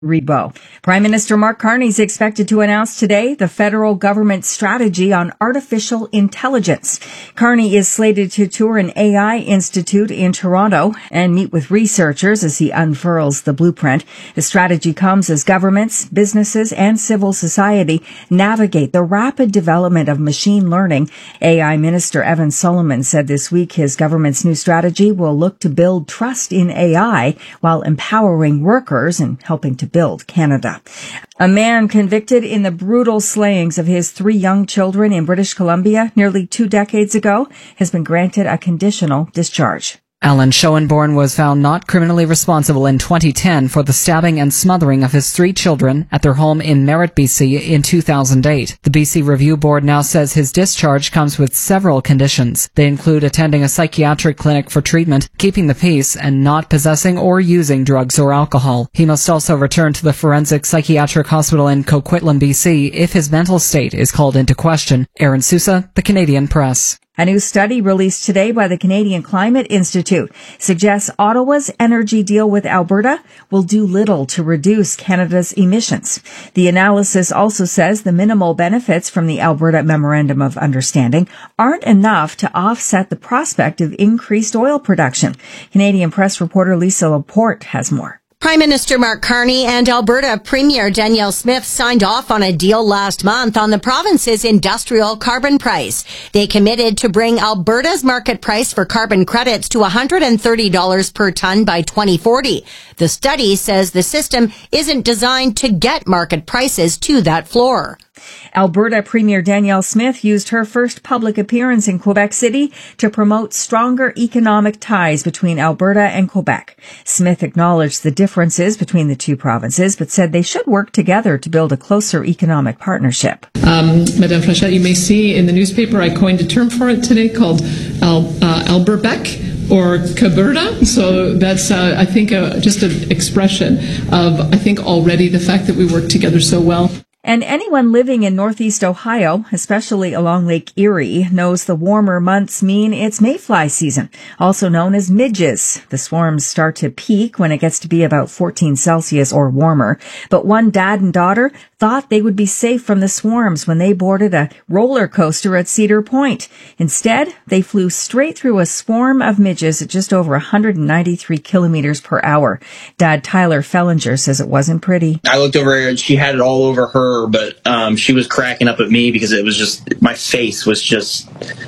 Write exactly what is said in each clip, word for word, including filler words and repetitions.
Rebo. Prime Minister Mark Carney is expected to announce today the federal government strategy on artificial intelligence. Carney is slated to tour an A I institute in Toronto and meet with researchers as he unfurls the blueprint. The strategy comes as governments, businesses, and civil society navigate the rapid development of machine learning. A I Minister Evan Solomon said this week his government's new strategy will look to build trust in A I while empowering workers and helping to build Canada. A man convicted in the brutal slayings of his three young children in British Columbia nearly two decades ago has been granted a conditional discharge. Alan Schoenborn was found not criminally responsible in twenty ten for the stabbing and smothering of his three children at their home in Merritt, B C in two thousand eight. The B C Review Board now says his discharge comes with several conditions. They include attending a psychiatric clinic for treatment, keeping the peace, and not possessing or using drugs or alcohol. He must also return to the Forensic Psychiatric Hospital in Coquitlam, B C if his mental state is called into question. Aaron Sousa, The Canadian Press. A new study released today by the Canadian Climate Institute suggests Ottawa's energy deal with Alberta will do little to reduce Canada's emissions. The analysis also says the minimal benefits from the Alberta Memorandum of Understanding aren't enough to offset the prospect of increased oil production. Canadian Press reporter Lisa Laporte has more. Prime Minister Mark Carney and Alberta Premier Danielle Smith signed off on a deal last month on the province's industrial carbon price. They committed to bring Alberta's market price for carbon credits to one hundred thirty dollars per ton by twenty forty. The study says the system isn't designed to get market prices to that floor. Alberta Premier Danielle Smith used her first public appearance in Quebec City to promote stronger economic ties between Alberta and Quebec. Smith acknowledged the differences between the two provinces, but said they should work together to build a closer economic partnership. Um, Madame Flechette, you may see in the newspaper I coined a term for it today called Al, uh, Alberbec or Caberta. So that's, uh, I think, uh, just an expression of, I think, already the fact that we work together so well. And anyone living in Northeast Ohio, especially along Lake Erie, knows the warmer months mean it's mayfly season, also known as midges. The swarms start to peak when it gets to be about fourteen Celsius or warmer. But one dad and daughter thought they would be safe from the swarms when they boarded a roller coaster at Cedar Point. Instead, they flew straight through a swarm of midges at just over one hundred ninety-three kilometers per hour. Dad Tyler Fellinger says it wasn't pretty. I looked over her and she had it all over her. But um, she was cracking up at me because it was just, my face was just,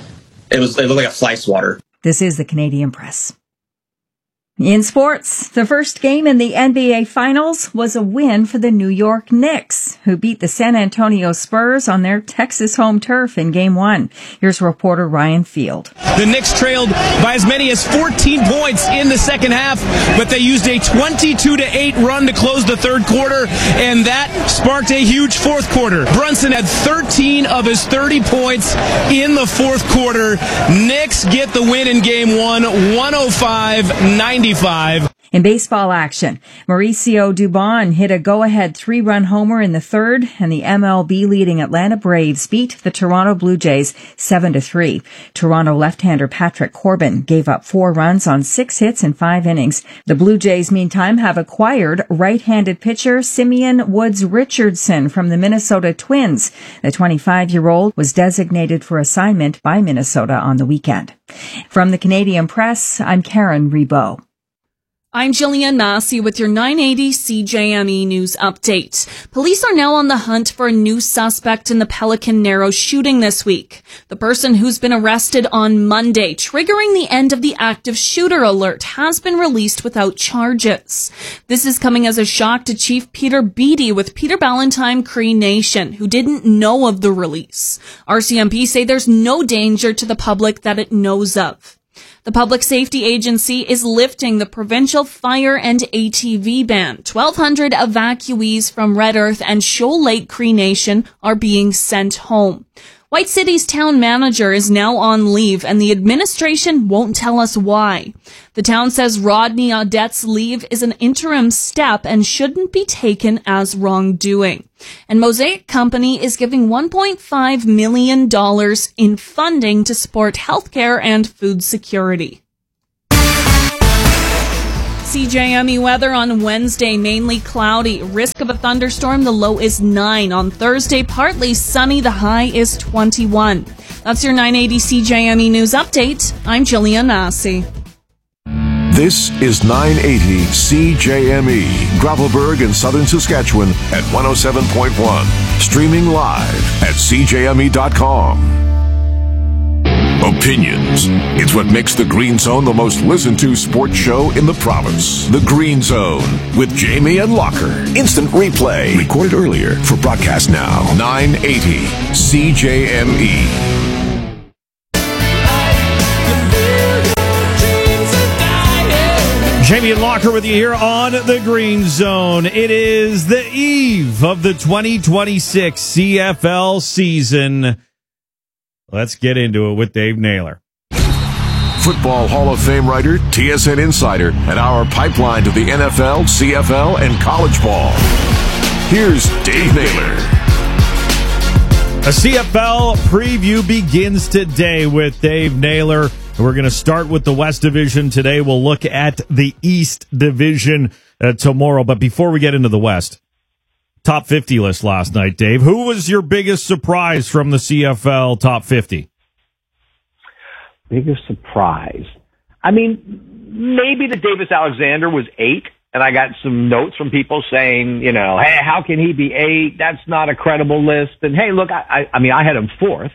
it was, it looked like a fly swatter. This is the Canadian Press. In sports, the first game in the N B A Finals was a win for the New York Knicks, who beat the San Antonio Spurs on their Texas home turf in Game one. Here's reporter Ryan Field. The Knicks trailed by as many as fourteen points in the second half, but they used a twenty-two to eight run to close the third quarter, and that sparked a huge fourth quarter. Brunson had thirteen of his thirty points in the fourth quarter. Knicks get the win in Game one, one oh five ninety-five. In baseball action, Mauricio Dubon hit a go-ahead three-run homer in the third, and the M L B-leading Atlanta Braves beat the Toronto Blue Jays seven to three. Toronto left-hander Patrick Corbin gave up four runs on six hits in five innings. The Blue Jays, meantime, have acquired right-handed pitcher Simeon Woods Richardson from the Minnesota Twins. The twenty-five-year-old was designated for assignment by Minnesota on the weekend. From the Canadian Press, I'm Karen Rebo. I'm Jillian Massey with your nine eighty C J M E News Update. Police are now on the hunt for a new suspect in the Pelican Narrows shooting this week. The person who's been arrested on Monday, triggering the end of the active shooter alert, has been released without charges. This is coming as a shock to Chief Peter Beattie with Peter Ballantyne Cree Nation, who didn't know of the release. R C M P say there's no danger to the public that it knows of. The Public Safety Agency is lifting the provincial fire and A T V ban. twelve hundred evacuees from Red Earth and Shoal Lake Cree Nation are being sent home. White City's town manager is now on leave, and the administration won't tell us why. The town says Rodney Audette's leave is an interim step and shouldn't be taken as wrongdoing. And Mosaic Company is giving one point five million dollars in funding to support healthcare and food security. C J M E weather on Wednesday, mainly cloudy. Risk of a thunderstorm, the low is nine. On Thursday, partly sunny, the high is twenty-one. That's your nine eighty C J M E News Update. I'm Jillian Massey. This is nine eighty C J M E, Gravelburg in southern Saskatchewan at one oh seven point one. Streaming live at c j m e dot com. Opinions. It's what makes the Green Zone the most listened to sports show in the province. The Green Zone with Jamie and Locker. Instant replay. Recorded earlier for broadcast now. nine eighty C J M E. Jamie and Locker with you here on the Green Zone. It is the eve of the twenty twenty-six C F L season. Let's get into it with Dave Naylor. Football Hall of Fame writer, T S N insider, and our pipeline to the N F L, C F L, and college ball. Here's Dave Naylor. A C F L preview begins today with Dave Naylor. We're going to start with the West Division today. We'll look at the East Division uh, tomorrow. But before we get into the West, top fifty list last night, Dave. Who was your biggest surprise from the C F L top fifty? Biggest surprise? I mean, maybe the Davis Alexander was eight. And I got some notes from people saying, you know, hey, how can he be eight? That's not a credible list. And hey, look, I, I, I mean, I had him fourth.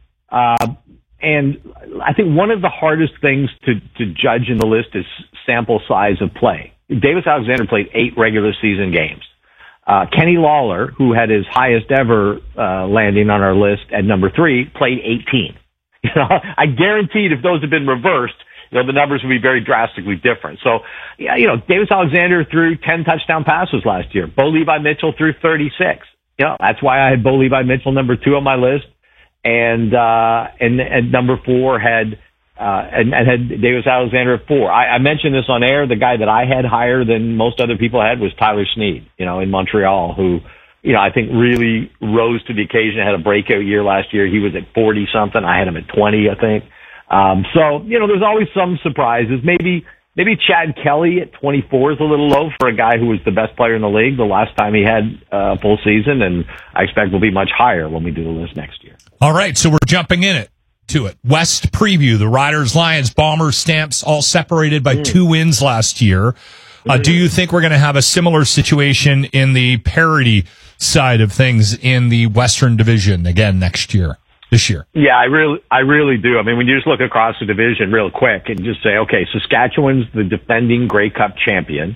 Uh, and I think one of the hardest things to, to judge in the list is sample size of play. Davis Alexander played eight regular season games. Uh, Kenny Lawler, who had his highest ever, uh, landing on our list at number three, played eighteen. You know, I guaranteed if those had been reversed, you know, the numbers would be very drastically different. So, yeah, you know, Davis Alexander threw ten touchdown passes last year. Bo Levi Mitchell threw thirty-six. You know, that's why I had Bo Levi Mitchell number two on my list. And, uh, and, and number four had, uh, and, and had Davis Alexander at four. I, I mentioned this on air. The guy that I had higher than most other people had was Tyler Snead, you know, in Montreal, who, you know, I think really rose to the occasion, had a breakout year last year. He was at forty something. I had him at twenty, I think. Um, so, you know, there's always some surprises. Maybe, maybe Chad Kelly at twenty-four is a little low for a guy who was the best player in the league the last time he had uh, a full season, and I expect will be much higher when we do the list next year. All right, so we're jumping in it to it. West preview, the Riders, Lions, Bombers, Stamps, all separated by mm. two wins last year. Uh, mm. Do you think we're going to have a similar situation in the parity side of things in the Western Division again next year? This year. Yeah, I really, I really do. I mean, when you just look across the division real quick and just say, okay, Saskatchewan's the defending Grey Cup champion.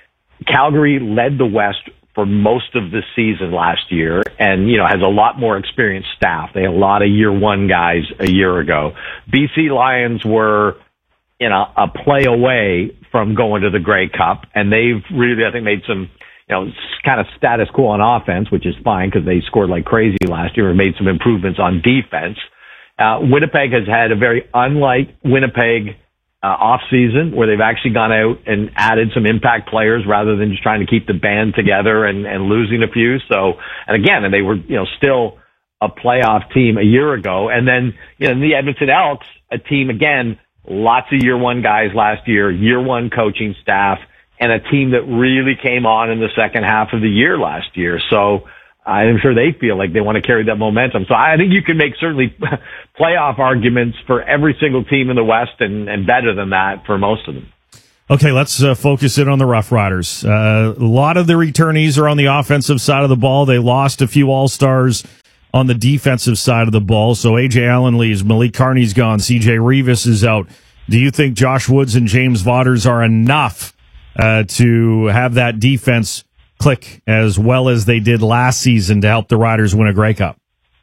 Calgary led the West for most of the season last year and, you know, has a lot more experienced staff. They had a lot of year one guys a year ago. B C Lions were, you know, a play away from going to the Grey Cup, and they've really, I think, made some, you know, kind of status quo on offense, which is fine because they scored like crazy last year and made some improvements on defense. Uh, Winnipeg has had a very unlike Winnipeg uh, off season where they've actually gone out and added some impact players rather than just trying to keep the band together and, and losing a few. So, and again, and they were, you know, still a playoff team a year ago. And then, you know, the Edmonton Elks, a team, again, lots of year one guys last year, year one coaching staff, and a team that really came on in the second half of the year last year. So I'm sure they feel like they want to carry that momentum. So I think you can make certainly playoff arguments for every single team in the West and, and better than that for most of them. Okay, let's uh, focus in on the Rough Riders. Uh, a lot of the returnees are on the offensive side of the ball. They lost a few All-Stars on the defensive side of the ball. So A J Allen leaves, Malik Carney's gone, C J Revis is out. Do you think Josh Woods and James Vaughters are enough Uh, to have that defense click as well as they did last season to help the Riders win a Grey Cup?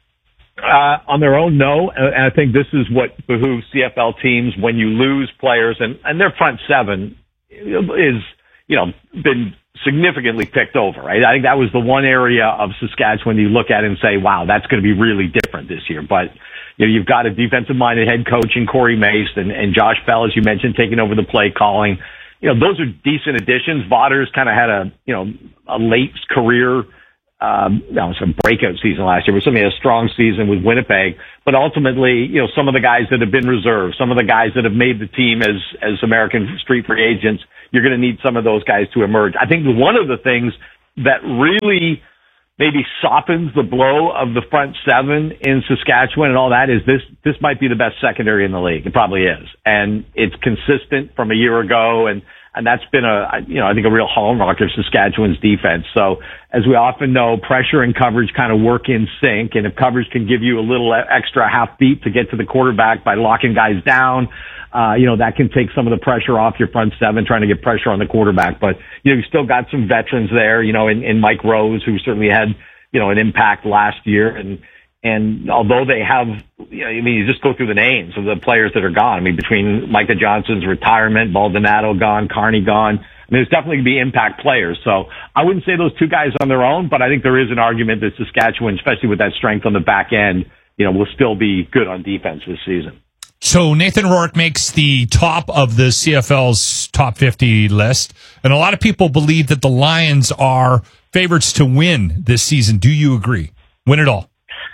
Uh, on their own, no. And I think this is what behooves C F L teams when you lose players, and, and their front seven is, you know, been significantly picked over, right? I think that was the one area of Saskatchewan you look at and say, wow, that's going to be really different this year. But, you know, you've got a defensive-minded head coach in Corey Mace and, and Josh Bell, as you mentioned, taking over the play calling. You know, those are decent additions. Vaughters kind of had a, you know, a late career um, that was a breakout season last year, but certainly a strong season with Winnipeg. But ultimately, you know, some of the guys that have been reserved, some of the guys that have made the team as, as American street free agents, you're going to need some of those guys to emerge. I think one of the things that really maybe softens the blow of the front seven in Saskatchewan and all that is this, this might be the best secondary in the league. It probably is. And it's consistent from a year ago. And, and that's been a, you know, I think a real hallmark of Saskatchewan's defense. So as we often know, pressure and coverage kind of work in sync. And if coverage can give you a little extra half beat to get to the quarterback by locking guys down, Uh, you know, that can take some of the pressure off your front seven, trying to get pressure on the quarterback. But, you know, you've still got some veterans there, you know, in, in Mike Rose, who certainly had, you know, an impact last year. And, and although they have, you know, I mean, you just go through the names of the players that are gone. I mean, between Micah Johnson's retirement, Baldonado gone, Carney gone. I mean, there's definitely going to be impact players. So I wouldn't say those two guys on their own, but I think there is an argument that Saskatchewan, especially with that strength on the back end, you know, will still be good on defense this season. So Nathan Rourke makes the top of the C F L's top fifty list, and a lot of people believe that the Lions are favorites to win this season. Do you agree? Win it all?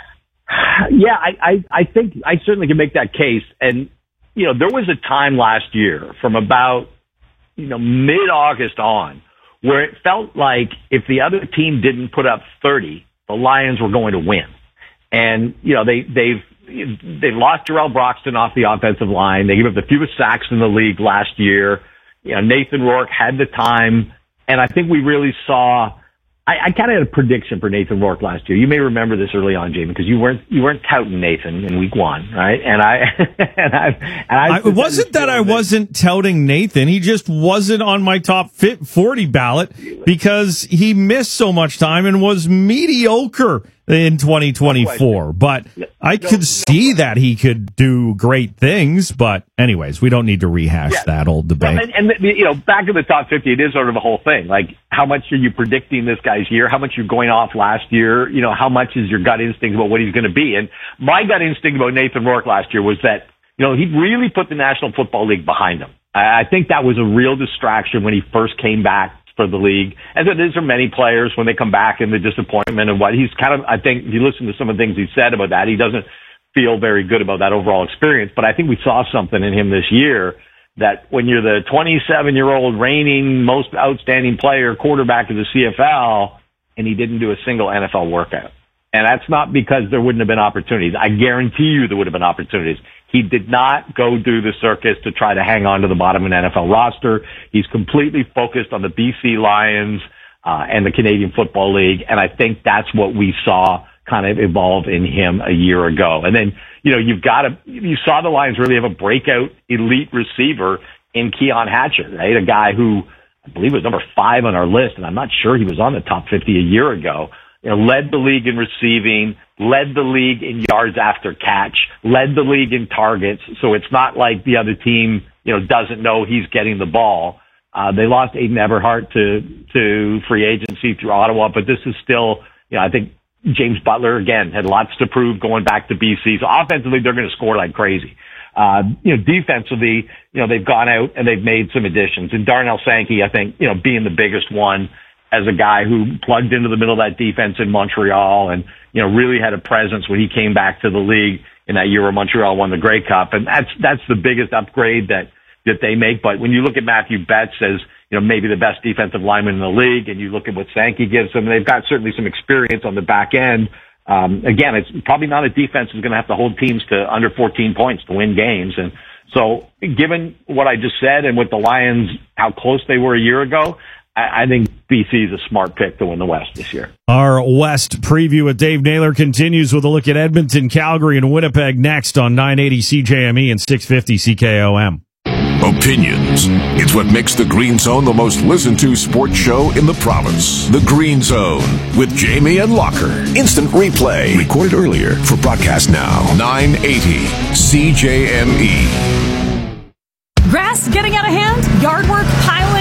Yeah, I, I, I think I certainly can make that case. And, you know, there was a time last year from about, you know, mid-August on where it felt like if the other team didn't put up thirty, the Lions were going to win. And, you know, they, they've, They lost Jarrell Broxton off the offensive line. They gave up the fewest sacks in the league last year. You know, Nathan Rourke had the time, and I think we really saw. I, I kind of had a prediction for Nathan Rourke last year. You may remember this early on, Jamie, because you weren't you weren't touting Nathan in week one, right? And I and I, and I, I it wasn't that I wasn't touting Nathan. He just wasn't on my top forty ballot because he missed so much time and was mediocre in twenty twenty-four. But I could see that he could do great things. But anyways, we don't need to rehash yeah. that old debate. And, and, you know, back to the top fifty, it is sort of a whole thing. Like, how much are you predicting this guy's year? How much you're going off last year? You know, how much is your gut instinct about what he's going to be? And my gut instinct about Nathan Rourke last year was that, you know, he really put the National Football League behind him. I, I think that was a real distraction when he first came back for the league. And it is for many players when they come back in the disappointment and what he's kind of, I think if you listen to some of the things he said about that, he doesn't feel very good about that overall experience. But I think we saw something in him this year that when you're the twenty-seven year old reigning most outstanding player quarterback of the C F L and he didn't do a single N F L workout. And that's not because there wouldn't have been opportunities. I guarantee you there would have been opportunities. He did not go do the circus to try to hang on to the bottom of an N F L roster. He's completely focused on the B C Lions uh, and the Canadian Football League, and I think that's what we saw kind of evolve in him a year ago. And then, you know, you've got to, you saw the Lions really have a breakout elite receiver in Keon Hatcher, right? A guy who I believe was number five on our list, and I'm not sure he was on the top fifty a year ago. You know, led the league in receiving, led the league in yards after catch, led the league in targets. So it's not like the other team, you know, doesn't know he's getting the ball. Uh, they lost Aiden Everhart to, to free agency through Ottawa, but this is still, you know, I think James Butler, again, had lots to prove going back to B C. So offensively, they're going to score like crazy. Uh, you know, defensively, you know, they've gone out and they've made some additions. And Darnell Sankey, I think, you know, being the biggest one, as a guy who plugged into the middle of that defense in Montreal and, you know, really had a presence when he came back to the league in that year where Montreal won the Grey Cup. And that's, that's the biggest upgrade that, that they make. But when you look at Matthew Betts as, you know, maybe the best defensive lineman in the league, and you look at what Sankey gives them, they've got certainly some experience on the back end. Um, again, it's probably not a defense that's going to have to hold teams to under fourteen points to win games. And so given what I just said and with the Lions, how close they were a year ago, I think B C is a smart pick to win the West this year. Our West preview with Dave Naylor continues with a look at Edmonton, Calgary, and Winnipeg next on nine eighty C J M E and six fifty C K O M. Opinions. It's what makes the Green Zone the most listened to sports show in the province. The Green Zone with Jamie and Locker. Instant replay. Recorded earlier for broadcast now. nine eighty C J M E. Grass getting out of hand? Yard work piling up?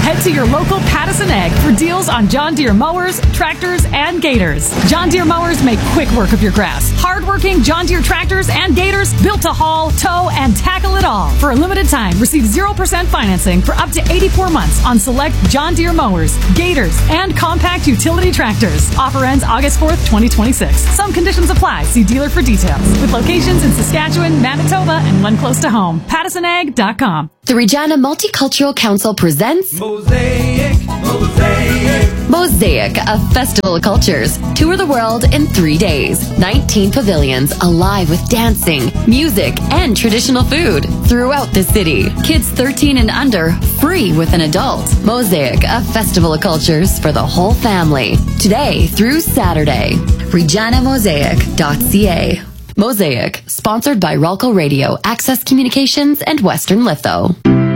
Head to your local Pattison Ag for deals on John Deere mowers, tractors, and gators. John Deere mowers make quick work of your grass. Hard-working John Deere tractors and gators built to haul, tow, and tackle it all. For a limited time, receive zero percent financing for up to eighty-four months on select John Deere mowers, gators, and compact utility tractors. Offer ends August fourth, twenty twenty-six. Some conditions apply. See dealer for details. With locations in Saskatchewan, Manitoba, and one close to home. Pattison Ag dot com. The Regina Multicultural Council presents Mosaic, Mosaic. Mosaic, a festival of cultures. Tour the world in three days. nineteen pavilions alive with dancing, music, and traditional food throughout the city. Kids thirteen and under, free with an adult. Mosaic, a festival of cultures for the whole family. Today through Saturday. Regina Mosaic dot c a. Mosaic, sponsored by Ralco Radio, Access Communications, and Western Litho.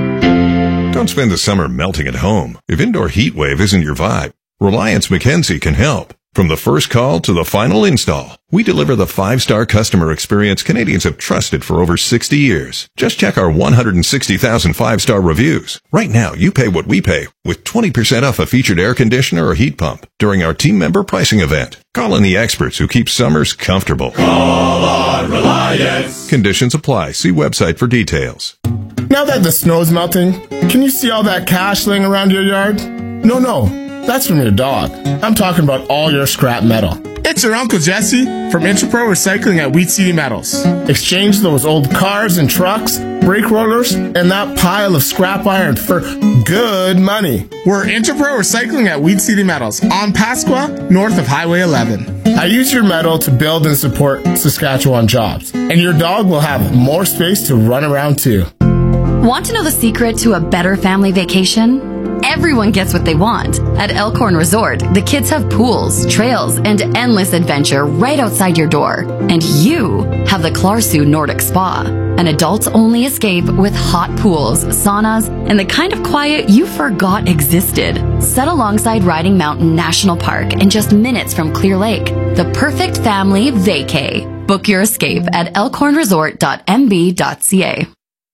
Don't spend the summer melting at home. If indoor heat wave isn't your vibe, Reliance Mackenzie can help. From the first call to the final install, we deliver the five-star customer experience Canadians have trusted for over sixty years. Just check our one hundred sixty thousand five-star reviews. Right now, you pay what we pay with twenty percent off a featured air conditioner or heat pump during our team member pricing event. Call in the experts who keep summers comfortable. Call on Reliance. Conditions apply. See website for details. Now that the snow's melting, can you see all that cash laying around your yard? No, no. That's from your dog. I'm talking about all your scrap metal. It's your Uncle Jesse from Interpro Recycling at Wheat City Metals. Exchange those old cars and trucks, brake rollers, and that pile of scrap iron for good money. We're Interpro Recycling at Wheat City Metals on Pasqua, north of Highway eleven. I use your metal to build and support Saskatchewan jobs, and your dog will have more space to run around too. Want to know the secret to a better family vacation? Everyone gets what they want. At Elkhorn Resort, the kids have pools, trails, and endless adventure right outside your door. And you have the Clarsu Nordic Spa, an adults-only escape with hot pools, saunas, and the kind of quiet you forgot existed. Set alongside Riding Mountain National Park and just minutes from Clear Lake. The perfect family vacay. Book your escape at elkhorn resort dot m b dot c a.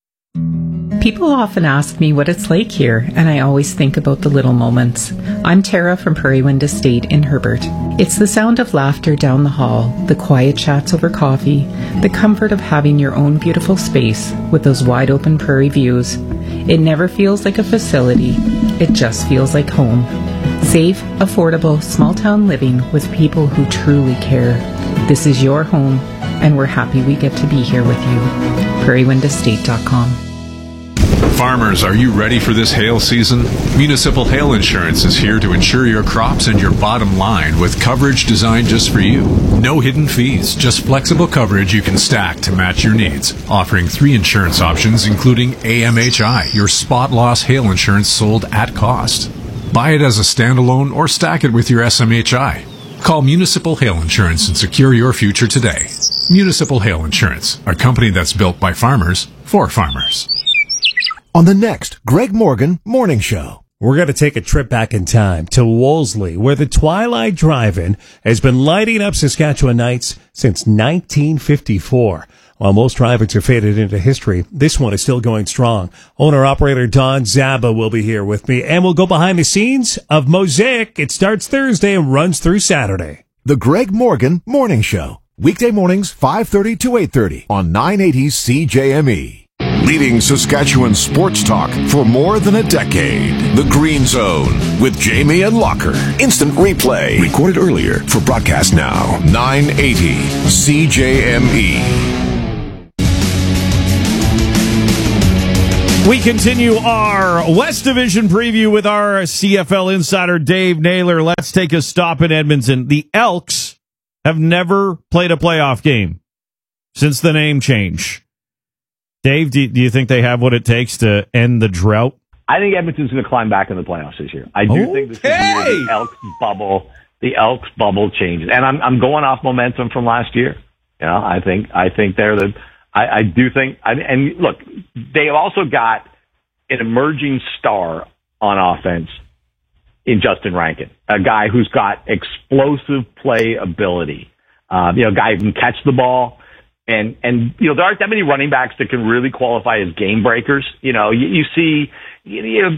People often ask me what it's like here, and I always think about the little moments. I'm Tara from Prairie Wind Estate in Herbert. It's the sound of laughter down the hall, the quiet chats over coffee, the comfort of having your own beautiful space with those wide open prairie views. It never feels like a facility. It just feels like home. Safe, affordable, small town living with people who truly care. This is your home, and we're happy we get to be here with you. prairie wind estate dot com. Farmers, are you ready for this hail season? Municipal Hail Insurance is here to insure your crops and your bottom line with coverage designed just for you. No hidden fees, just flexible coverage you can stack to match your needs. Offering three insurance options, including A M H I, your spot loss hail insurance sold at cost. Buy it as a standalone or stack it with your S M H I. Call Municipal Hail Insurance and secure your future today. Municipal Hail Insurance, a company that's built by farmers for farmers. On the next Greg Morgan Morning Show, we're going to take a trip back in time to Wolseley, where the Twilight Drive-In has been lighting up Saskatchewan nights since nineteen fifty-four. While most drive-ins are faded into history, this one is still going strong. Owner-operator Don Zaba will be here with me, and we'll go behind the scenes of Mosaic. It starts Thursday and runs through Saturday. The Greg Morgan Morning Show. Weekday mornings, five thirty to eight thirty on nine eighty C J M E. Leading Saskatchewan sports talk for more than a decade. The Green Zone with Jamie and Locker. Instant replay. Recorded earlier for broadcast now. nine eighty C J M E. We continue our West Division preview with our C F L insider, Dave Naylor. Let's take a stop in Edmonton. The Elks have never played a playoff game since the name change. Dave, do, do you think they have what it takes to end the drought? I think Edmonton's going to climb back in the playoffs this year. I do okay. think this is the Elks bubble. The Elks bubble changes, and I'm I'm going off momentum from last year. You know, I think I think they're the. I, I do think, I, and look, they have also got an emerging star on offense in Justin Rankin, a guy who's got explosive play ability. Um, you know, a guy who can catch the ball. And, and, you know, there aren't that many running backs that can really qualify as game breakers. You know, you, you see, you know,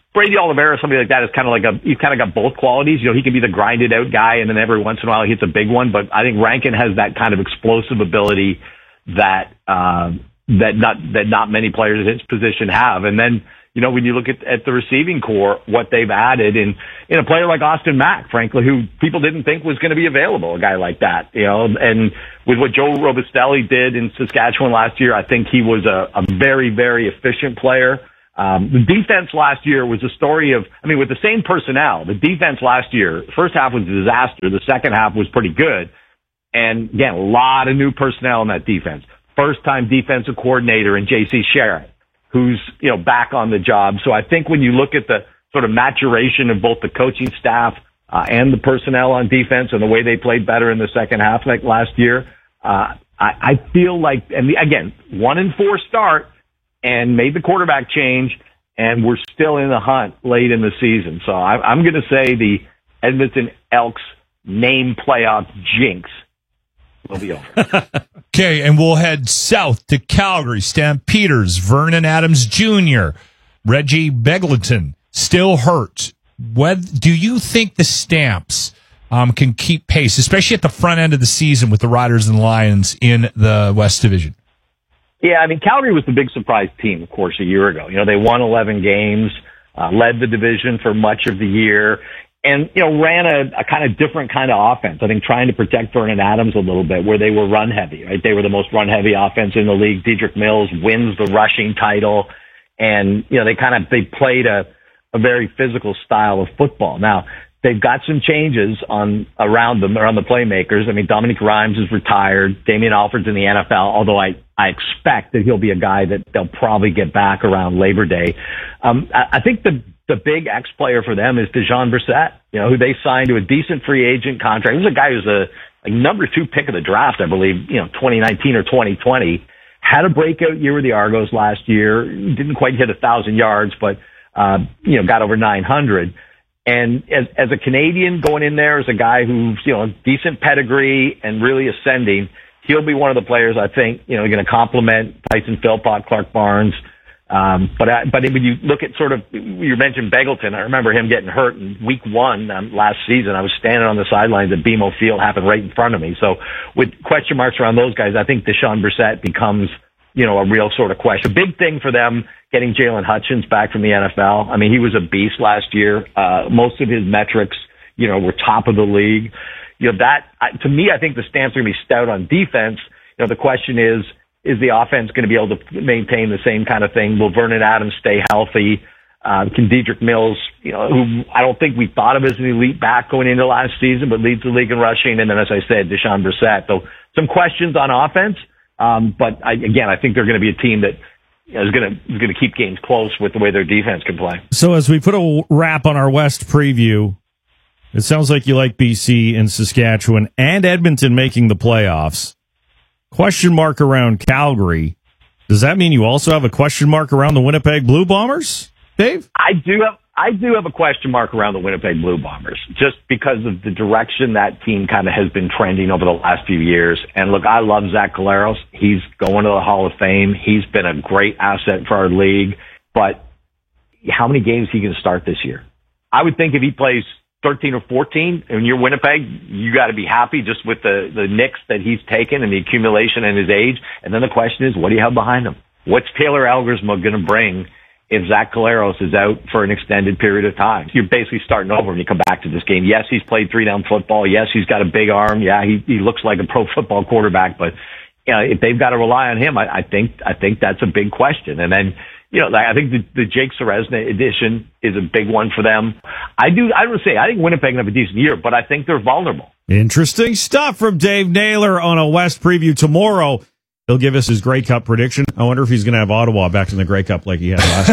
Brady Oliveira, somebody like that, is kind of like a, he's kind of got both qualities. You know, he can be the grinded out guy, and then every once in a while he hits a big one. But I think Rankin has that kind of explosive ability that, uh, that not, that not many players in his position have. And then, you know, when you look at, at the receiving core, what they've added in, in a player like Austin Mack, frankly, who people didn't think was going to be available, a guy like that, you know, and with what Joe Robustelli did in Saskatchewan last year, I think he was a, a very, very efficient player. Um, the defense last year was a story of, I mean, with the same personnel, the defense last year, the first half was a disaster. The second half was pretty good. And again, a lot of new personnel in that defense. First time defensive coordinator in J C Sherritt, who's, you know, back on the job. So I think when you look at the sort of maturation of both the coaching staff, uh, and the personnel on defense and the way they played better in the second half like last year, uh, I, I feel like, and the, again, one and four start, and made the quarterback change, and we're still in the hunt late in the season. So I, I'm going to say the Edmonton Elks name playoff jinx will be over. Okay, and we'll head south to Calgary. Stampeders, Vernon Adams Junior, Reggie Begelton, still hurt. What, do you think the Stamps um, can keep pace, especially at the front end of the season with the Riders and Lions in the West Division? Yeah, I mean, Calgary was the big surprise team, of course, a year ago. You know, they won eleven games, uh, led the division for much of the year, and, you know, ran a, a kind of different kind of offense. I think trying to protect Vernon Adams a little bit, where they were run heavy, right? They were the most run heavy offense in the league. Dedrick Mills wins the rushing title, and, you know, they kind of, they played a, a very physical style of football. Now, they've got some changes on around them, around the playmakers. I mean, Dominic Rhymes is retired. Damian Alford's in the N F L, although I, I expect that he'll be a guy that they'll probably get back around Labor Day. Um, I, I think the, the big X player for them is Dejon Brissett, you know, who they signed to a decent free agent contract. This is a guy who's a, a number two pick of the draft, I believe, you know, twenty nineteen or twenty twenty. Had a breakout year with the Argos last year. Didn't quite hit a thousand yards, but, uh, you know, got over nine hundred. And as, as a Canadian going in there as a guy who's, you know, decent pedigree and really ascending, he'll be one of the players I think, you know, going to complement Tyson Philpott, Clark Barnes. Um, but, I, but when you look at sort of, you mentioned Begelton, I remember him getting hurt in week one um, last season. I was standing on the sidelines at B M O Field, happened right in front of me. So with question marks around those guys, I think Dejon Brissett becomes, you know, a real sort of question. A big thing for them, getting Jalen Hutchins back from the N F L. I mean, he was a beast last year. Uh, most of his metrics, you know, were top of the league. You know, that, I, to me, I think the Stamps are going to be stout on defense. You know, the question is, is the offense going to be able to maintain the same kind of thing? Will Vernon Adams stay healthy? Uh, can Dedrick Mills, you know, who I don't think we thought of as an elite back going into last season, but leads the league in rushing. And then, as I said, Dejon Brissett. So some questions on offense. Um, but I, again, I think they're going to be a team that is going to is going to keep games close with the way their defense can play. So as we put a wrap on our West preview, it sounds like you like B C and Saskatchewan and Edmonton making the playoffs. Question mark around Calgary. Does that mean you also have a question mark around the Winnipeg Blue Bombers, Dave? I do have I do have a question mark around the Winnipeg Blue Bombers, just because of the direction that team kind of has been trending over the last few years. And look, I love Zach Collaros. He's going to the Hall of Fame. He's been a great asset for our league. But how many games he can start this year? I would think if he plays thirteen or fourteen and you're Winnipeg, you got to be happy just with the, the nicks that he's taken and the accumulation and his age. And then the question is, what do you have behind him? What's Taylor Elgersma going to bring if Zach Collaros is out for an extended period of time? You're basically starting over when you come back to this game. Yes, he's played three down football. Yes, he's got a big arm. Yeah, he, he looks like a pro football quarterback, but you know, if they've got to rely on him, I, I think, I think that's a big question. And then, you know, I think the, the Jake Ceresna edition is a big one for them. I do, I would say, I think Winnipeg can have a decent year, but I think they're vulnerable. Interesting stuff from Dave Naylor on a West preview tomorrow. He'll give us his Grey Cup prediction. I wonder if he's going to have Ottawa back in the Grey Cup like he had last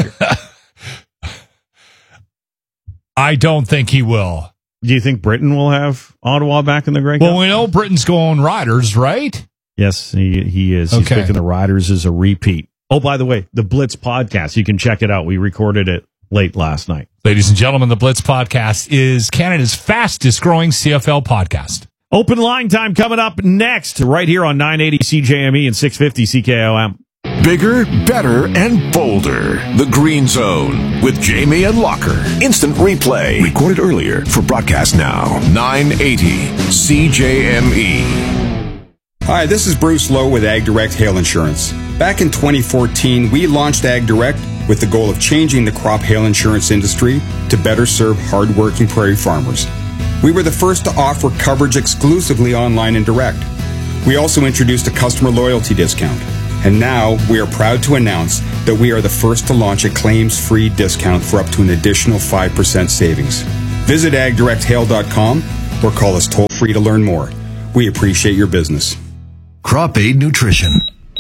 year. I don't think he will. Do you think Britain will have Ottawa back in the Grey Cup? Well, we know Britain's going Riders, right? Yes, he he is. He's Okay. picking the Riders as a repeat. Oh, by the way, the Blitz podcast, you can check it out. We recorded it late last night. Ladies and gentlemen, the Blitz podcast is Canada's fastest growing C F L podcast. Open line time coming up next, right here on nine eighty C J M E and six fifty C K O M. Bigger, better, and bolder. The Green Zone with Jamie and Locker. Instant replay. Recorded earlier for broadcast now. nine eighty C J M E. Hi, this is Bruce Lowe with Ag Direct Hail Insurance. Back in twenty fourteen, we launched Ag Direct with the goal of changing the crop hail insurance industry to better serve hardworking prairie farmers. We were the first to offer coverage exclusively online and direct. We also introduced a customer loyalty discount. And now we are proud to announce that we are the first to launch a claims-free discount for up to an additional five percent savings. Visit ag direct hail dot com or call us toll-free to learn more. We appreciate your business. Crop Aid Nutrition.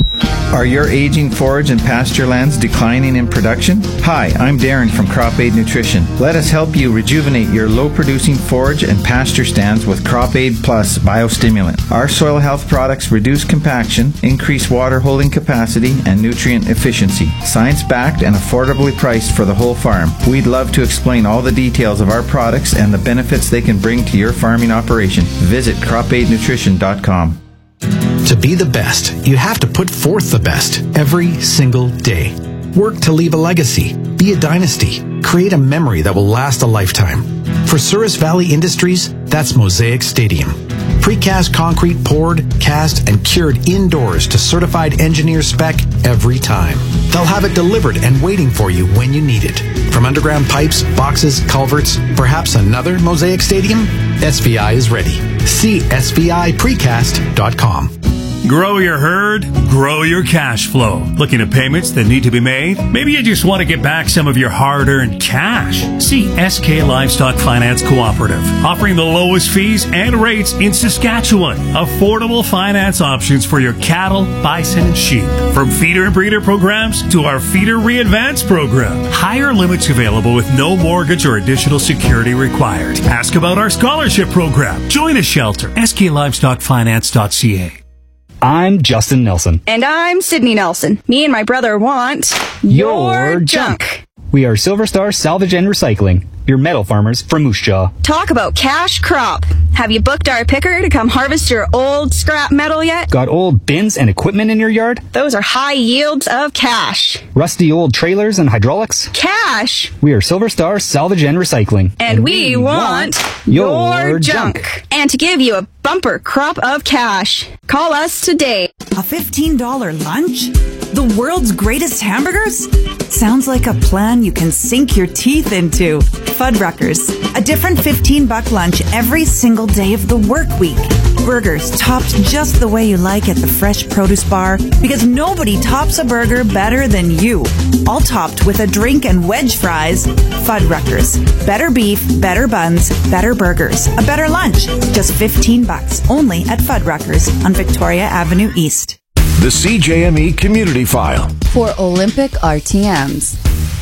Are your aging forage and pasture lands declining in production? Hi, I'm Darren from Crop Aid Nutrition. Let us help you rejuvenate your low-producing forage and pasture stands with Crop Aid Plus Biostimulant. Our soil health products reduce compaction, increase water holding capacity, and nutrient efficiency. Science-backed and affordably priced for the whole farm. We'd love to explain all the details of our products and the benefits they can bring to your farming operation. Visit crop aid nutrition dot com. To be the best, you have to put forth the best every single day. Work to leave a legacy, be a dynasty, create a memory that will last a lifetime. For Souris Valley Industries, that's Mosaic Stadium. Precast concrete poured, cast, and cured indoors to certified engineer spec every time. They'll have it delivered and waiting for you when you need it. From underground pipes, boxes, culverts, perhaps another Mosaic Stadium? S V I is ready. See S V I precast dot com. Grow your herd, grow your cash flow. Looking at payments that need to be made? Maybe you just want to get back some of your hard-earned cash. See S K Livestock Finance Cooperative, offering the lowest fees and rates in Saskatchewan. Affordable finance options for your cattle, bison, and sheep. From feeder and breeder programs to our Feeder Re-Advance program. Higher limits available with no mortgage or additional security required. Ask about our scholarship program. Join a shelter. S K Livestock Finance dot C A. I'm Justin Nelson. And I'm Sydney Nelson. Me and my brother want your junk. We are Silver Star Salvage and Recycling, your metal farmers from Moose Jaw. Talk about cash crop. Have you booked our picker to come harvest your old scrap metal yet? Got old bins and equipment in your yard? Those are high yields of cash. Rusty old trailers and hydraulics? Cash. We are Silver Star Salvage and Recycling. And, and we, we want, want your junk. junk. And to give you a bumper crop of cash. Call us today. A fifteen dollars lunch? The world's greatest hamburgers? Sounds like a plan you can sink your teeth into. Fuddruckers, a different fifteen bucks lunch every single day of the work week. Burgers topped just the way you like at the Fresh Produce Bar, because nobody tops a burger better than you. All topped with a drink and wedge fries. Fuddruckers. Better beef, better buns, better burgers. A better lunch. Just fifteen bucks. Only at Fuddruckers on Victoria Avenue East. The C J M E Community File. For Olympic R T Ms.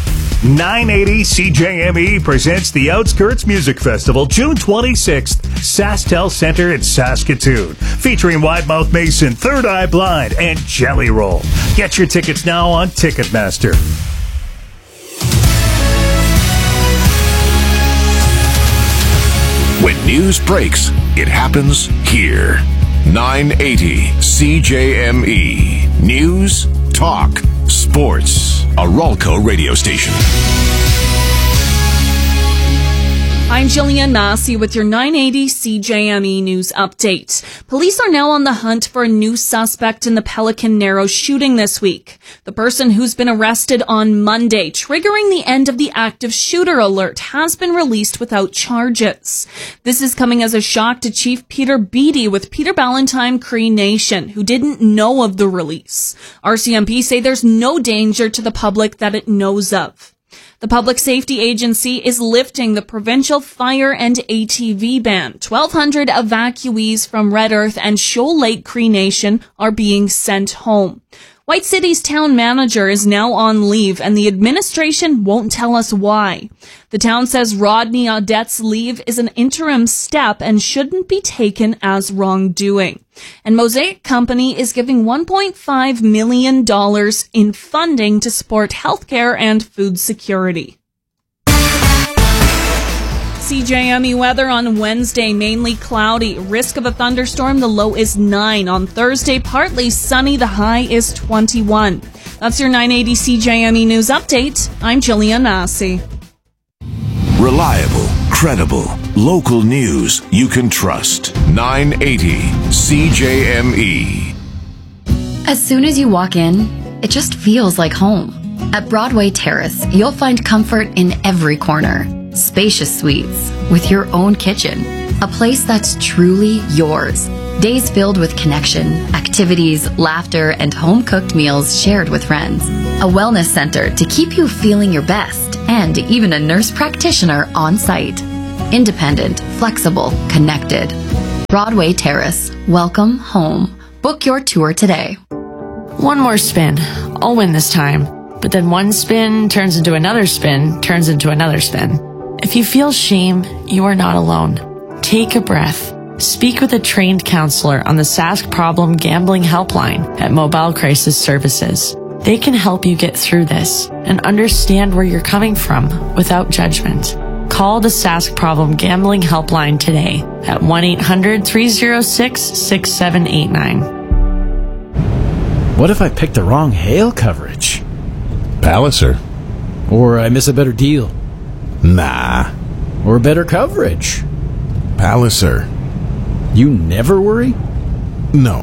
nine eighty C J M E presents the Outskirts Music Festival, June twenty-sixth, SaskTel Center in Saskatoon, featuring Wide Mouth Mason, Third Eye Blind, and Jelly Roll. Get your tickets now on Ticketmaster. When news breaks, it happens here. nine eighty C J M E. News, talk, sports. A Ralco radio station. I'm Jillian Massey with your nine eighty C J M E News Update. Police are now on the hunt for a new suspect in the Pelican Narrows shooting this week. The person who's been arrested on Monday, triggering the end of the active shooter alert, has been released without charges. This is coming as a shock to Chief Peter Beattie with Peter Ballantyne Cree Nation, who didn't know of the release. R C M P say there's no danger to the public that it knows of. The Public Safety Agency is lifting the provincial fire and A T V ban. twelve hundred evacuees from Red Earth and Shoal Lake Cree Nation are being sent home. White City's town manager is now on leave, and the administration won't tell us why. The town says Rodney Audette's leave is an interim step and shouldn't be taken as wrongdoing. And Mosaic Company is giving one point five million dollars in funding to support healthcare and food security. C J M E weather on Wednesday, mainly cloudy. Risk of a thunderstorm, the low is nine. On Thursday, partly sunny, the high is twenty-one. That's your nine eighty C J M E News Update. I'm Jillian Massey. Reliable, credible, local news you can trust. nine eighty C J M E. As soon as you walk in, it just feels like home. At Broadway Terrace, you'll find comfort in every corner. Spacious suites with your own kitchen. A place that's truly yours. Days filled with connection, activities, laughter, and home-cooked meals shared with friends. A wellness center to keep you feeling your best, and even a nurse practitioner on site. Independent, flexible, connected. Broadway Terrace. Welcome home. Book your tour today. One more spin. I'll win this time. But then one spin turns into another spin, turns into another spin. If you feel shame, you are not alone. Take a breath. Speak with a trained counselor on the Sask Problem Gambling Helpline at Mobile Crisis Services. They can help you get through this and understand where you're coming from without judgment. Call the Sask Problem Gambling Helpline today at one eight hundred, three oh six, six seven eight nine. What if I picked the wrong hail coverage? Palliser. Or I miss a better deal? Nah. Or better coverage? Palliser. You never worry? No.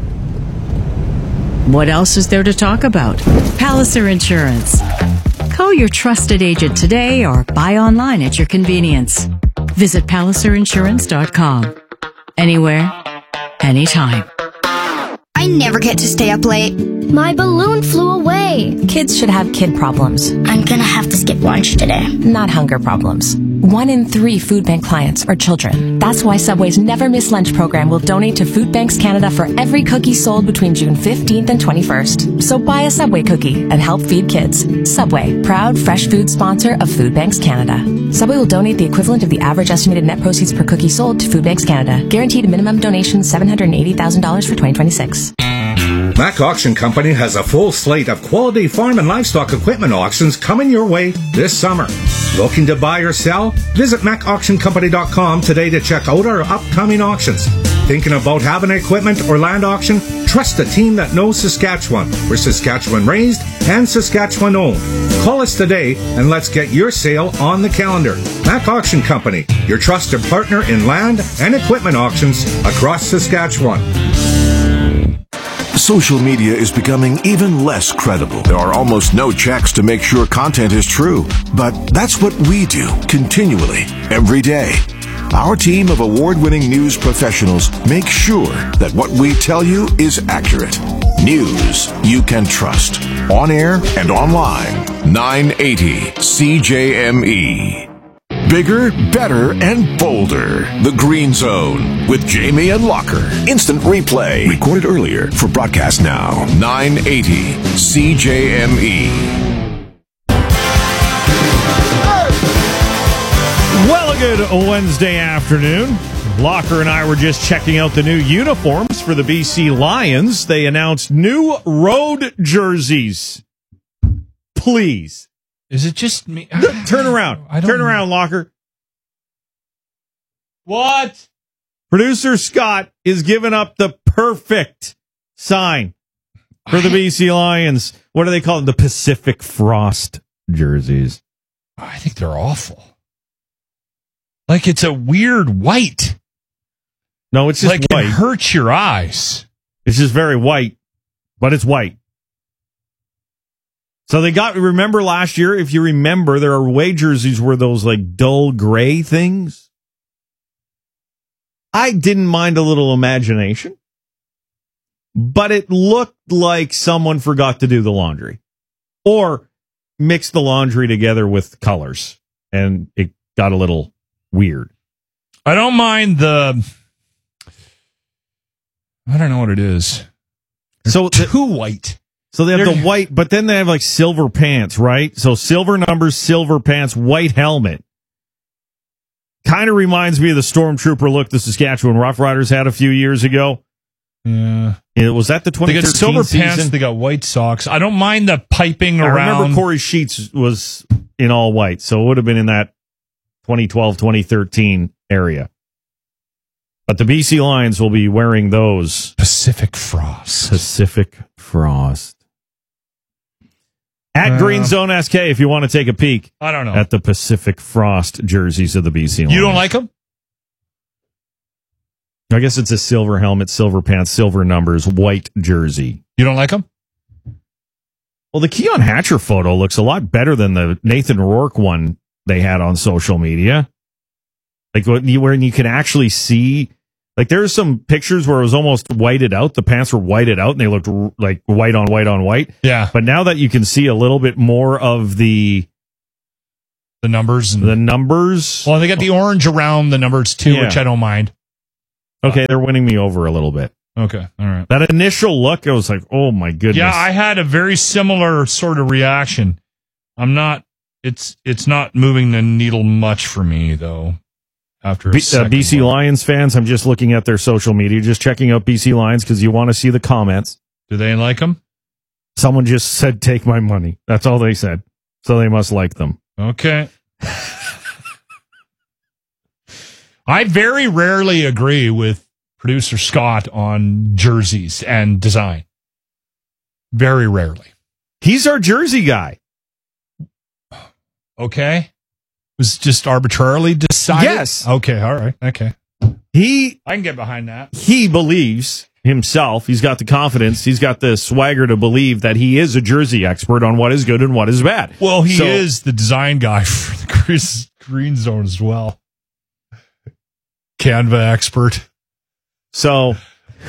What else is there to talk about? Palliser Insurance. Call your trusted agent today or buy online at your convenience. Visit palliser insurance dot com. Anywhere, anytime. I never get to stay up late. My balloon flew away. Kids should have kid problems. I'm gonna have to skip lunch today. Not hunger problems. One in three food bank clients are children. That's why Subway's Never Miss Lunch program will donate to Food Banks Canada for every cookie sold between June fifteenth and twenty-first. So buy a Subway cookie and help feed kids. Subway, proud fresh food sponsor of Food Banks Canada. Subway will donate the equivalent of the average estimated net proceeds per cookie sold to Food Banks Canada. Guaranteed minimum donation seven hundred eighty thousand dollars for twenty twenty-six. Mac Auction Company has a full slate of quality farm and livestock equipment auctions coming your way this summer. Looking to buy or sell? Visit mac auction company dot com today to check out our upcoming auctions. Thinking about having an equipment or land auction? Trust a team that knows Saskatchewan. We're Saskatchewan raised and Saskatchewan owned. Call us today and let's get your sale on the calendar. Mac Auction Company, your trusted partner in land and equipment auctions across Saskatchewan. Social media is becoming even less credible. There are almost no checks to make sure content is true. But that's what we do continually, every day. Our team of award-winning news professionals make sure that what we tell you is accurate. News you can trust. On air and online. nine eighty C J M E. Bigger, better, and bolder. The Green Zone with Jamie and Locker. Instant replay. Recorded earlier for broadcast now. nine eighty C J M E. Well, a good Wednesday afternoon. Locker and I were just checking out the new uniforms for the B C Lions. They announced new road jerseys. Please. Is it just me? Turn around. I don't Turn know. around, Locker. What? Producer Scott is giving up the perfect sign for the B C Lions. What do they call them? The Pacific Frost jerseys. I think they're awful. Like it's a weird white. No, it's just like white. It hurts your eyes. It's just very white, but it's white. So they got, remember last year, if you remember, there are away jerseys were those like dull gray things. I didn't mind a little imagination, but it looked like someone forgot to do the laundry or mixed the laundry together with colors and it got a little weird. I don't mind the, I don't know what it is. They're so too the, white. So they have They're, the white, but then they have like silver pants, right? So silver numbers, silver pants, white helmet. Kind of reminds me of the Stormtrooper look the Saskatchewan Roughriders had a few years ago. Yeah. It, was that the twenty thirteen They got silver season? pants, they got white socks. I don't mind the piping I around. remember Corey Sheets was in all white, so it would have been in that twenty twelve, twenty thirteen area. But the B C Lions will be wearing those. Pacific Frost. Pacific Frost. At Uh, Green Zone S K, if you want to take a peek. I don't know. At the Pacific Frost jerseys of the B C Lions. You don't like them? I guess it's a silver helmet, silver pants, silver numbers, white jersey. You don't like them? Well, the Keon Hatcher photo looks a lot better than the Nathan Rourke one they had on social media. Like when you, when you can actually see, like there's some pictures where it was almost whited out. The pants were whited out and they looked r- like white on white on white. Yeah. But now that you can see a little bit more of the the numbers, and, the numbers. Well, they got the orange around the numbers too, Yeah. which I don't mind. Okay, they're winning me over a little bit. Okay, all right. That initial look, I was like, oh my goodness. Yeah, I had a very similar sort of reaction. I'm not. It's it's not moving the needle much for me though. After a B, uh, second B C look. Lions fans, I'm just looking at their social media, just checking out B C Lions because you want to see the comments. Do they like them? Someone just said, take my money. That's all they said. So they must like them. Okay. I very rarely agree with producer Scott on jerseys and design. Very rarely. He's our jersey guy. Okay. Was just arbitrarily decided? Yes. Okay, all right. Okay. He I can get behind that. he believes himself. He's got the confidence. He's got the swagger to believe that he is a jersey expert on what is good and what is bad. Well, he So- is the design guy for the Chris Green Zone as well. Canva expert. So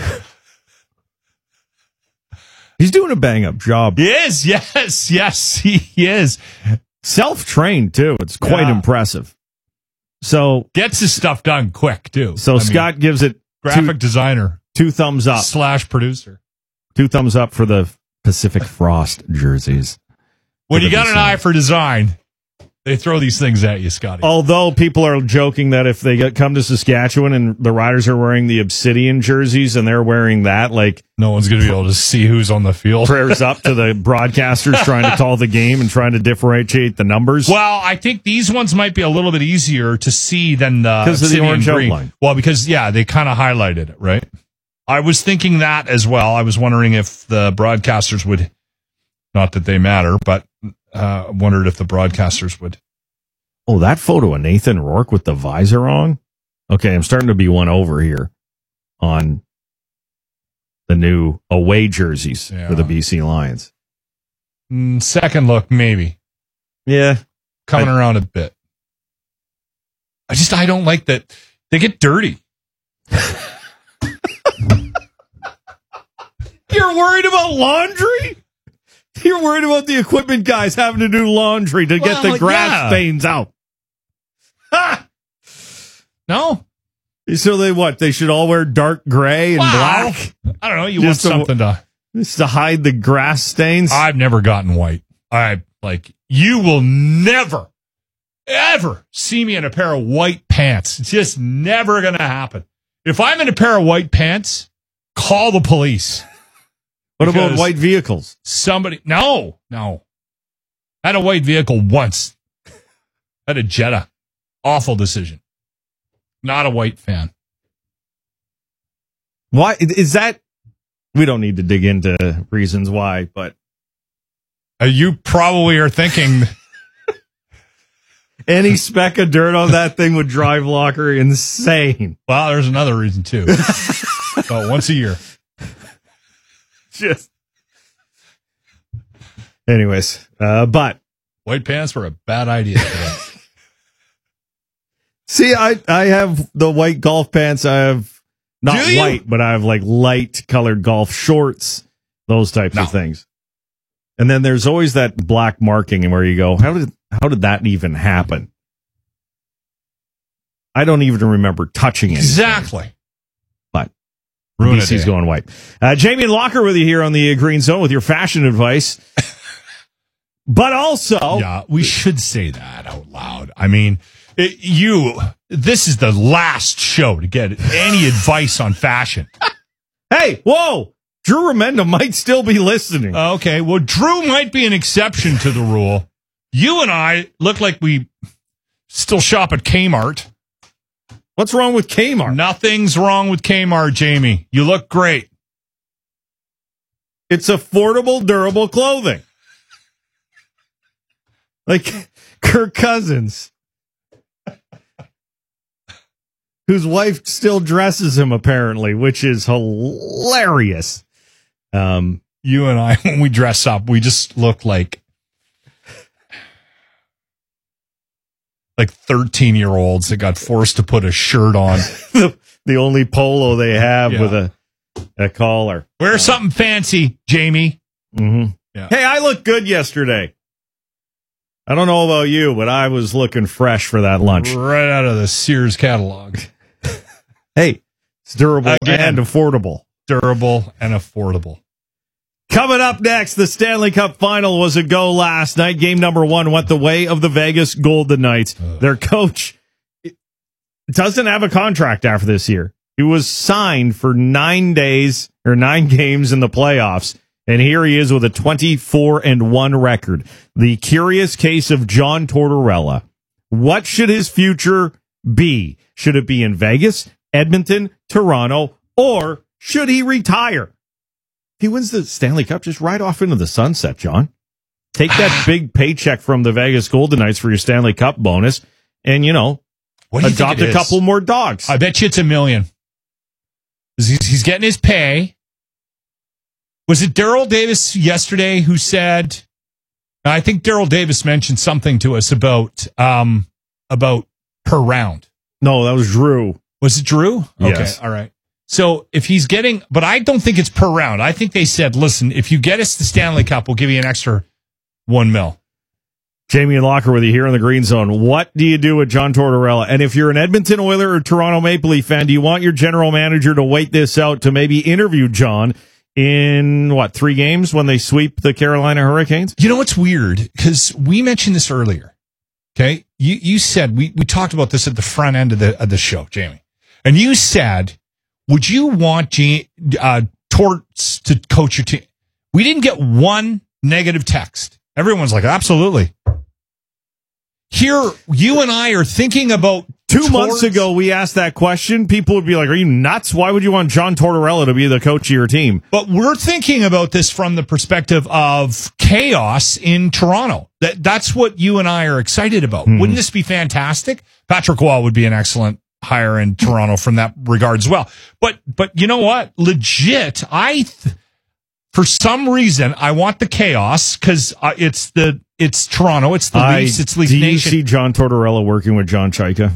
he's doing a bang up job. He is. Yes. Yes, he is. Self-trained too. It's quite Yeah. impressive. So Gets his stuff done quick, too. So I mean, Scott gives it graphic two, designer two thumbs up. slash producer. Two thumbs up for the Pacific Frost jerseys. When For you the got B an C. eye for design, they throw these things at you, Scotty. Although people are joking that if they get, come to Saskatchewan and the Riders are wearing the Obsidian jerseys and they're wearing that, like no one's going to be able to see who's on the field. prayers up to the broadcasters trying to call the game and trying to differentiate the numbers. Well, I think these ones might be a little bit easier to see than the 'Cause of the Obsidian orange green. outline. Well, because yeah, they kind of highlighted it, right? I was thinking that as well. I was wondering if the broadcasters would, not that they matter, but uh, wondered if the broadcasters would. Oh, that photo of Nathan Rourke with the visor on. Okay, I'm starting to be won over here on the new away jerseys Yeah. for the B C Lions. Mm, second look, maybe. Yeah. Coming I- around a bit. I just, I don't like that. They get dirty. You're worried about laundry? You're worried about the equipment guys having to do laundry to get Well, the grass yeah. stains out. Ha! No. So they what? They should all wear dark gray and Wow. black I don't know. You Just to- want something to. just to hide the grass stains? I've never gotten white. I like, you will never, ever see me in a pair of white pants. It's just never going to happen. If I'm in a pair of white pants, call the police. What about Because white vehicles? Somebody, no, no. I had a white vehicle once. I had a Jetta. Awful decision. Not a white fan. Why is that? We don't need to dig into reasons why, but Uh, you probably are thinking any speck of dirt on that thing would drive Locker insane. well, there's another reason too. About once a year. Just, anyways, uh, but White pants were a bad idea today. see, I I have the white golf pants. I have not Do you? white, but I have like light colored golf shorts, those types No. of things. And then there's always that black marking, and where you go, how did how did that even happen? I don't even remember touching it. Exactly. But Ruin B C's a day. going white. Uh, Jamie and Locker with you here on the Green Zone with your fashion advice. But also, Yeah, we should say that out loud. I mean, it, you, this is the last show to get any advice on fashion. hey, whoa, Drew Remenda might still be listening. Okay, well, Drew might be an exception to the rule. You and I look like we still shop at Kmart. What's wrong with Kmart? Nothing's wrong with Kmart, Jamie. You look great. It's affordable, durable clothing. Like Kirk Cousins, whose wife still dresses him, apparently, which is hilarious. Um, you and I, when we dress up, we just look like like thirteen-year-olds that got forced to put a shirt on. the, the only polo they have Yeah. with a, a collar. Wear uh, something fancy, Jamie. Mm-hmm. Yeah. Hey, I looked good yesterday. I don't know about you, but I was looking fresh for that lunch. Right out of the Sears catalog. Hey, it's durable Again. and affordable. Durable and affordable. Coming up next, the Stanley Cup Final was a go last night. Game number one went the way of the Vegas Golden Knights. Ugh. Their coach doesn't have a contract after this year. He was signed for nine days or nine games in the playoffs, and here he is with a twenty-four and one record. The curious case of John Tortorella. What should his future be? Should it be in Vegas, Edmonton, Toronto, or should he retire? He wins the Stanley Cup, just right off into the sunset, John. Take that big paycheck from the Vegas Golden Knights for your Stanley Cup bonus and, you know, what do you adopt think it a couple is? more dogs. I bet you it's a million. He's, he's getting his pay. Was it Daryl Davis yesterday who said, I think Daryl Davis mentioned something to us about, um, about per round. No, that was Drew. Was it Drew? Yes. Okay, all right. So if he's getting, but I don't think it's per round. I think they said, listen, if you get us the Stanley Cup, we'll give you an extra one mil. Jamie and Locker with you here in the Green Zone. What do you do with John Tortorella? And if you're an Edmonton Oiler or Toronto Maple Leaf fan, do you want your general manager to wait this out to maybe interview John in, what, three games when they sweep the Carolina Hurricanes? You know what's weird? Because we mentioned this earlier. Okay? You you said, we, we talked about this at the front end of the, of the show, Jamie. And you said, would you want G, uh, Torts to coach your team? We didn't get one negative text. Everyone's like, absolutely. Here, you and I are thinking about Two Torts. months ago, we asked that question. People would be like, are you nuts? Why would you want John Tortorella to be the coach of your team? But we're thinking about this from the perspective of chaos in Toronto. That That's what you and I are excited about. Mm-hmm. Wouldn't this be fantastic? Patrick Waugh would be an excellent hire in Toronto from that regard as well. But but you know what? Legit, I th- for some reason I want the chaos because uh, it's the it's Toronto, it's the I, Leafs, it's Leaf do Nation. You see John Tortorella working with John Chaika?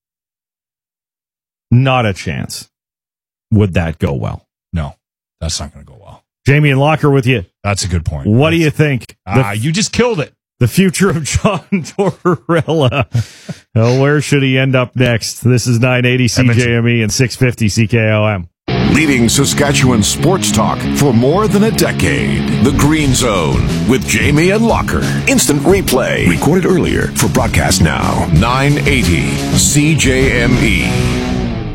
Not a chance. Would that go well? No, that's not going to go well. Jamie and Locker with you. That's a good point. What that's, do you think? Ah, uh, you just killed it. The future of John Tortorella. Oh, where should he end up next? This is nine eighty C J M E and six fifty C K O M. Leading Saskatchewan sports talk for more than a decade. The Green Zone with Jamie and Locker. Instant replay. Recorded earlier for broadcast now. nine eighty C J M E.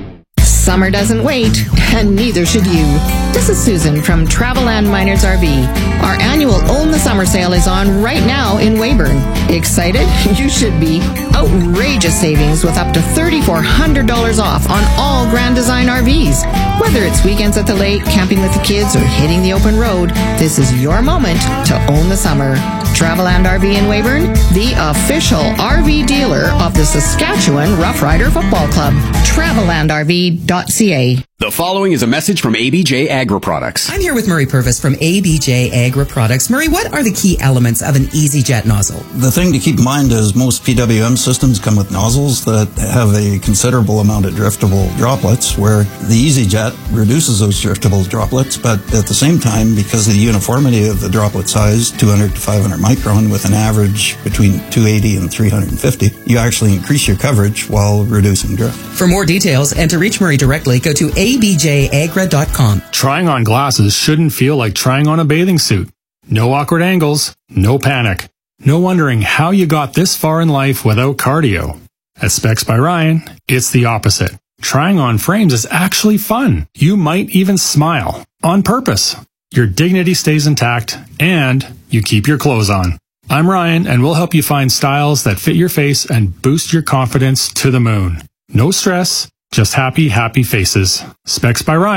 Summer doesn't wait, and neither should you. This is Susan from Traveland Miners R V. Our annual Own the Summer sale is on right now in Weyburn. Excited? You should be. Outrageous savings with up to three thousand four hundred dollars off on all Grand Design R Vs. Whether it's weekends at the lake, camping with the kids, or hitting the open road, this is your moment to own the summer. Traveland R V in Weyburn, the official R V dealer of the Saskatchewan Rough Rider Football Club. Traveland R V dot C A. The following is a message from A B J Agri Products. I'm here with Murray Purvis from A B J Agri Products. Murray, what are the key elements of an EasyJet nozzle? The thing to keep in mind is most P W M systems come with nozzles that have a considerable amount of driftable droplets, where the EasyJet reduces those driftable droplets, but at the same time, because of the uniformity of the droplet size, two hundred to five hundred micron with an average between two eighty and three fifty, you actually increase your coverage while reducing drift. For more details and to reach Murray directly, go to A B J agra dot com. Trying on glasses shouldn't feel like trying on a bathing suit. No awkward angles, no panic. No wondering how you got this far in life without cardio. At Specs by Ryan, it's the opposite. Trying on frames is actually fun. You might even smile. On purpose. Your dignity stays intact, and you keep your clothes on. I'm Ryan, and we'll help you find styles that fit your face and boost your confidence to the moon. No stress, just happy, happy faces. Specs by Ryan.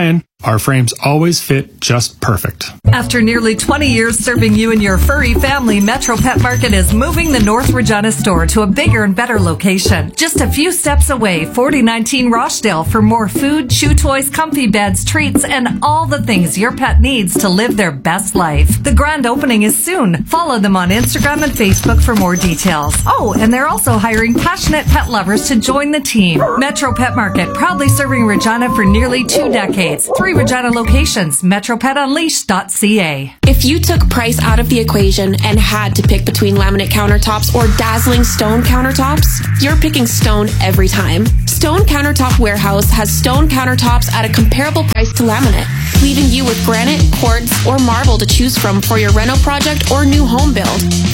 Our frames always fit just perfect. After nearly twenty years serving you and your furry family, Metro Pet Market is moving the North Regina store to a bigger and better location. Just a few steps away, forty nineteen Rochdale, for more food, chew toys, comfy beds, treats, and all the things your pet needs to live their best life. The grand opening is soon. Follow them on Instagram and Facebook for more details. Oh, and they're also hiring passionate pet lovers to join the team. Metro Pet Market, proudly serving Regina for nearly two decades. Three Regina locations, metro pet unleashed dot c a. If you took price out of the equation and had to pick between laminate countertops or dazzling stone countertops, you're picking stone every time. Stone Countertop Warehouse has stone countertops at a comparable price to laminate, leaving you with granite, quartz, or marble to choose from for your reno project or new home build.